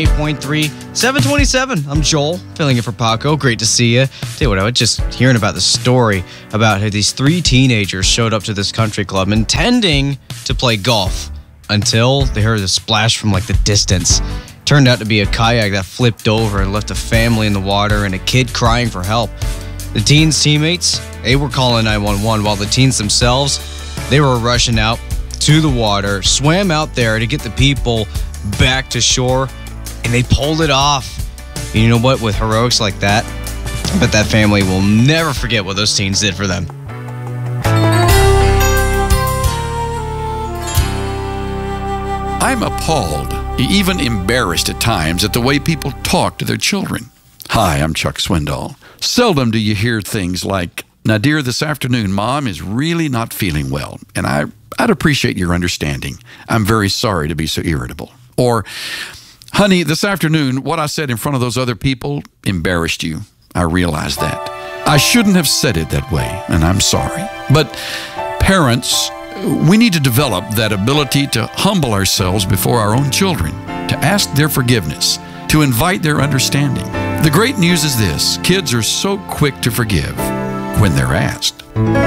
Z88.3, 727. I'm Joel, filling in for Paco. Great to see you. Tell you what, I was just hearing about the story about how these three teenagers showed up to this country club intending to play golf until they heard a splash from like the distance. Turned out to be a kayak that flipped over and left a family in the water and a kid crying for help. The teens' teammates, they were calling 911, while the teens themselves, they were rushing out to the water, swam out there to get the people back to shore, and they pulled it off. And you know what? With heroics like that, I bet that family will never forget what those teens did for them. I'm appalled, even embarrassed at times, at the way people talk to their children. Hi, I'm Chuck Swindoll. Seldom do you hear things like, "Now, dear, this afternoon, Mom is really not feeling well, and I'd appreciate your understanding. I'm very sorry to be so irritable." Or, "Honey, this afternoon, what I said in front of those other people embarrassed you. I realize that. I shouldn't have said it that way, and I'm sorry." But parents, we need to develop that ability to humble ourselves before our own children, to ask their forgiveness, to invite their understanding. The great news is this: kids are so quick to forgive when they're asked.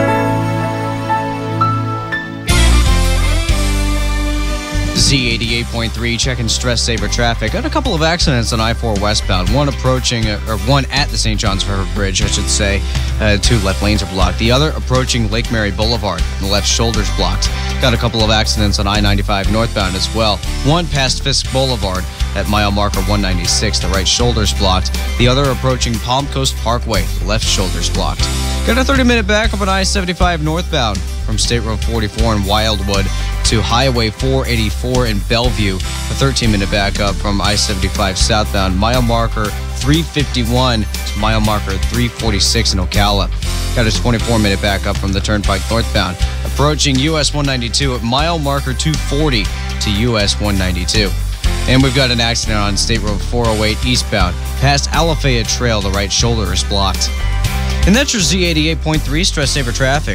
Z88.3, checking stress saver traffic. Got a couple of accidents on I-4 westbound. One approaching, or one at the St. Johns River Bridge, I should say. Two left lanes are blocked. The other approaching Lake Mary Boulevard. The left shoulder's blocked. Got a couple of accidents on I-95 northbound as well. One past Fisk Boulevard at mile marker 196. The right shoulder's blocked. The other approaching Palm Coast Parkway. The left shoulder's blocked. Got a 30-minute backup on I-75 northbound from State Road 44 in Wildwood to Highway 484 in Bellevue. A 13-minute backup from I-75 southbound, mile marker 351 to mile marker 346 in Ocala. Got a 24-minute backup from the Turnpike northbound, approaching US 192 at mile marker 240 to US 192. And we've got an accident on State Road 408 eastbound, past Alafaya Trail. The right shoulder is blocked. And that's your Z88.3 stress saver traffic.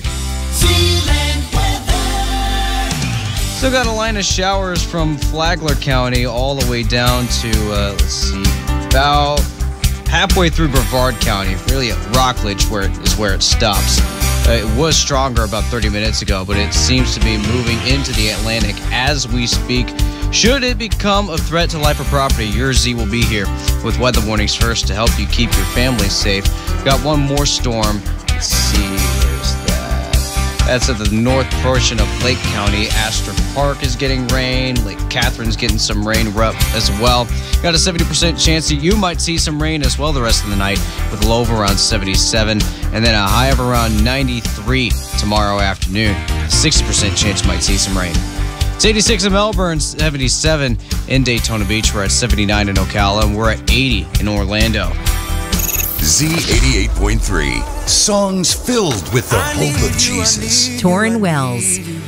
Still got a line of showers from Flagler County all the way down to, about halfway through Brevard County, really at Rockledge is where it stops. It was stronger about 30 minutes ago, but it seems to be moving into the Atlantic as we speak. Should it become a threat to life or property, your Z will be here with weather warnings first to help you keep your family safe. Got one more storm. Let's see, where's that? That's at the north portion of Lake County. Astor Park is getting rain. Lake Catherine's getting some rain as well. Got a 70% chance that you might see some rain as well the rest of the night, with a low of around 77 and then a high of around 93 tomorrow afternoon. 60% chance you might see some rain. It's 86 in Melbourne, 77 in Daytona Beach. We're at 79 in Ocala, and we're at 80 in Orlando. Z88.3, songs filled with the hope of Jesus. Torrin Wells.